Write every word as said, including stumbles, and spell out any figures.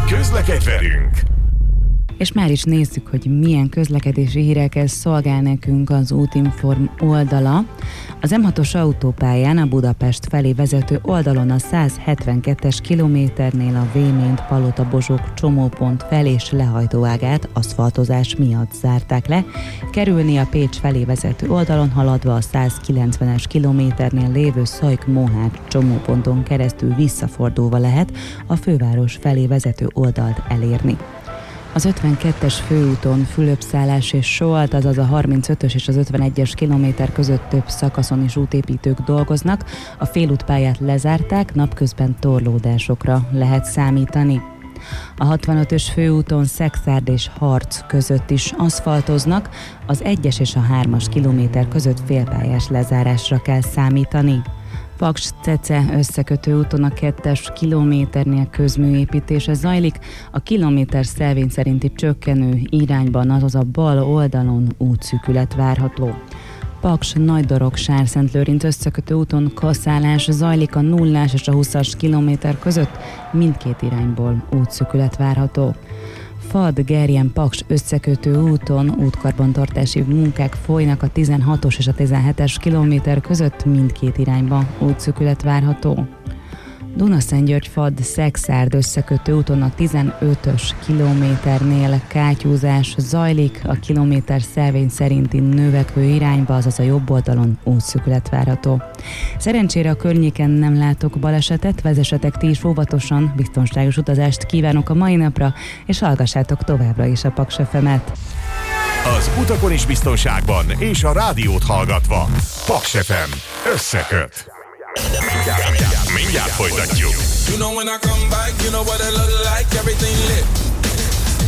Közlekedj velünk! És már is nézzük, hogy milyen közlekedési hírekkel szolgál nekünk az Útinform oldala. Az M hatos autópályán a Budapest felé vezető oldalon a száz hetvenkettes kilométernél a Véményt-Palota-Bozsók csomópont fel és lehajtóágát aszfaltozás miatt zárták le. Kerülni a Pécs felé vezető oldalon haladva a száz kilencvenes kilométernél lévő Szajk-Mohák csomóponton keresztül visszafordulva lehet a főváros felé vezető oldalt elérni. Az ötvenkettes főúton Fülöp-Szálás és Soalt, azaz a harmincötös és az ötvenegyes kilométer között több szakaszon is útépítők dolgoznak. A félútpályát lezárták, napközben torlódásokra lehet számítani. A hatvanötös főúton Szexárd és Harc között is aszfaltoznak, az egyes és a hármas kilométer között félpályás lezárásra kell számítani. Paks-Cece összekötő úton a kettes kilométernél közműépítése zajlik, a kilométer szelvény szerinti csökkenő irányban, azaz a bal oldalon útszűkület várható. Paks-Nagydorog-Sárszentlőrinc összekötő úton kaszálás zajlik, a nullás és a huszas kilométer között mindkét irányból útszűkület várható. Fad-Gerjen-Paks összekötő úton útkarbantartási munkák folynak, a tizenhatos és a tizenhetes kilométer között mindkét irányba útszűkület várható. Dunaszentgyörgy-Fad-Szexárd összekötő úton a tizenötös kilométernél kátyúzás zajlik, a kilométer szelvény szerinti növekvő irányba, azaz a jobb oldalon útszűkület várható. Szerencsére a környéken nem látok balesetet, vezessetek ti is óvatosan, biztonságos utazást kívánok a mai napra, és hallgassátok továbbra is a Paks ef emet. Az utakon is biztonságban, és a rádiót hallgatva. Paks ef em összeköt. Mindjárt folytatjuk. You know when I come back, you know what I love